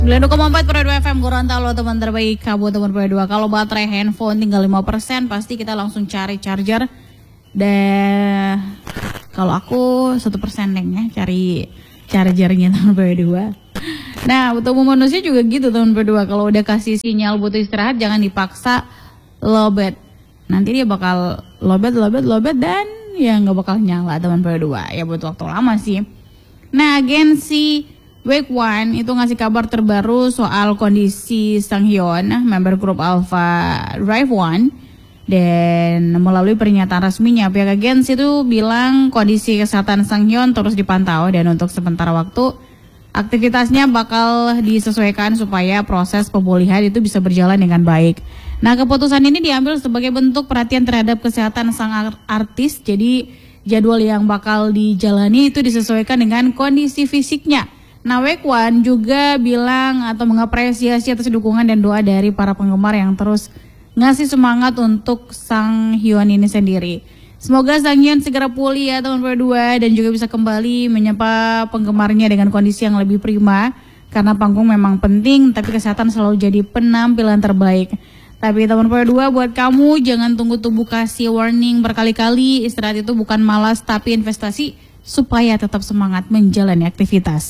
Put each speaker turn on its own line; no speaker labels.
92,4 Pro 2 FM Gorontalo, teman terbaik Kabu teman Pro 2. Kalau baterai handphone tinggal 5%, pasti kita langsung cari charger. Dan kalau aku 1% neng ya, cari chargernya teman Pro 2. Nah, untuk manusia juga gitu teman Pro 2. Kalau udah kasih sinyal butuh istirahat, jangan dipaksa lowbat. Nanti dia bakal lowbat dan ya nggak bakal nyala teman Pro 2. Ya butuh waktu lama sih. Nah, agensi Wake One itu ngasih kabar terbaru soal kondisi Sang Hyun, member grup Alpha Drive One. Dan melalui pernyataan resminya, pihak agensi itu bilang kondisi kesehatan Sang Hyun terus dipantau dan untuk sementara waktu aktivitasnya bakal disesuaikan supaya proses pemulihan itu bisa berjalan dengan baik. Nah, keputusan ini diambil sebagai bentuk perhatian terhadap kesehatan sang artis. Jadi jadwal yang bakal dijalani itu disesuaikan dengan kondisi fisiknya. Nah, Wake One juga bilang atau mengapresiasi atas dukungan dan doa dari para penggemar yang terus ngasih semangat untuk Sang Hyun ini sendiri. Semoga Sang Hyun segera pulih ya teman Pro 2 dan juga bisa kembali menyapa penggemarnya dengan kondisi yang lebih prima. Karena panggung memang penting, tapi kesehatan selalu jadi penampilan terbaik. Tapi teman Pro 2, buat kamu jangan tunggu tubuh kasih warning berkali-kali. Istirahat itu bukan malas tapi investasi supaya tetap semangat menjalani aktivitas.